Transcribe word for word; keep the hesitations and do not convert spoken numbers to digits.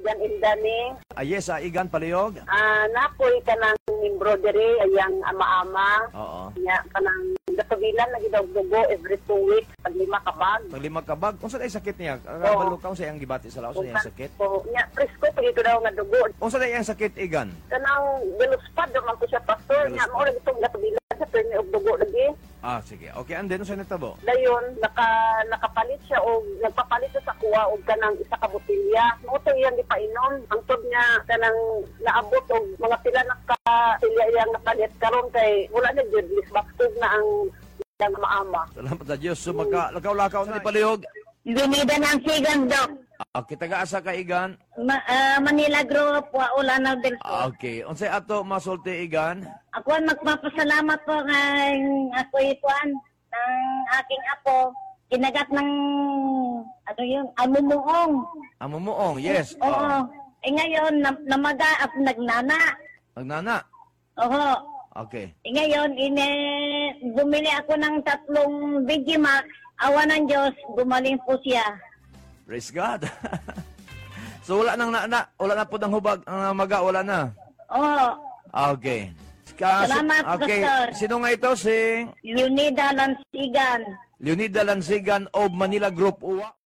Igan Indani. Ah, yes, ah, Igan Palihog. Ah, napoy ka ng embroidery, ayang ama-ama. Oo. Nya ka ng gatubilan na gidawdugo every two weeks, pag lima ka bag. Pag lima ka bag, unsa day sakit niya? Oo. Kabalo ka sa iyang gibati sa laos niya sakit. So, nya, presko, pag ito daw nga dugo. Unsa day iyang sakit, Igan? Kanang galuspad naman ko siya, pastor. Nya, mo rin itong gatubilan sa pwede og dugo lagi. Ah, sige. Okay, and then, unsa nitabo? Dayon, naka, nakapalit siya o nagpapalit siya sa kuha o kanang isa ka botelya. Moto yan di painom. Ang tod niya kanang naabot o mga pila na ka silya yang napalit karon kay wala na jud lisbaktog na ang yang maama. Salamat sa Diyos. So, magka, lakaw-lakaw na ni Palihog. Lumida ng sigang, Dok. Okay, taga-asa ka, Igan? Ma uh, Manila Group, Waula na del Sur. Okay. Unsay ato masulti, Igan? Ako ang magpapasalamat po ng ako ituan ng aking apo. Kinagat ng, ano yun, amumuong. Amumuong, yes. Oo. Eh ngayon, na, namaga at nagnana. Magnana? Oo. Okay. Eh ngayon, ine, bumili ako ng tatlong Vigimax. Awa ng Diyos, gumaling po siya. Praise God. So, wala nang na, na, wala na po ng hubag, ang maga, wala na. Oo. Okay. Ka, Salamat, okay. Pastor. Sino nga ito? Si Leonida Lansigan. Leonida Lansigan of Manila Group Uwa.